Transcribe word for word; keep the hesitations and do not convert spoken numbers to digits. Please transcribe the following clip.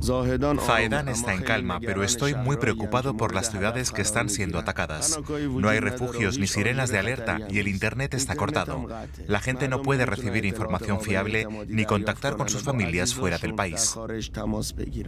Zahedan está en calma, pero estoy muy preocupado por las ciudades que están siendo atacadas. No hay refugios ni sirenas de alerta y el Internet está cortado. La gente no puede recibir información fiable ni contactar con sus familias fuera del país.